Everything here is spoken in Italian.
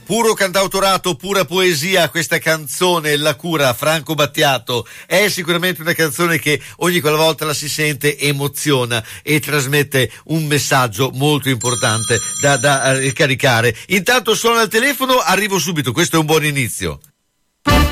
Puro cantautorato, pura poesia, questa canzone La cura, Franco Battiato, è sicuramente una canzone che ogni qualvolta la si sente emoziona e trasmette un messaggio molto importante da ricaricare. Intanto suona il telefono, arrivo subito, questo è un buon inizio.